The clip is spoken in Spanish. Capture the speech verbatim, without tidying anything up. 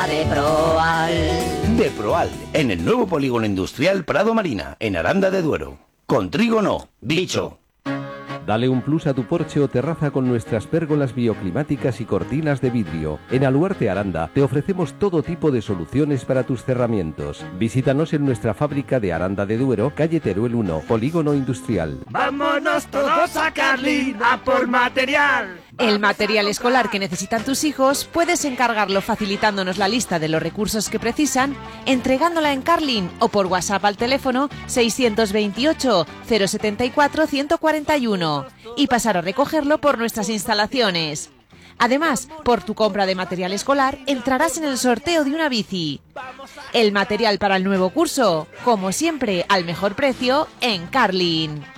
De Proal. De Proal, en el nuevo polígono industrial Prado Marina, en Aranda de Duero. Con trigo no, bicho. Dale un plus a tu porche o terraza con nuestras pérgolas bioclimáticas y cortinas de vidrio. En Aluarte Aranda te ofrecemos todo tipo de soluciones para tus cerramientos. Visítanos en nuestra fábrica de Aranda de Duero, calle Teruel uno, Polígono Industrial. ¡Vámonos todos a Carlin a por material! El material escolar que necesitan tus hijos puedes encargarlo facilitándonos la lista de los recursos que precisan, entregándola en Carlin o por WhatsApp al teléfono seiscientos veintiocho, cero setenta y cuatro, ciento cuarenta y uno y pasar a recogerlo por nuestras instalaciones. Además, por tu compra de material escolar entrarás en el sorteo de una bici. El material para el nuevo curso, como siempre, al mejor precio en Carlin.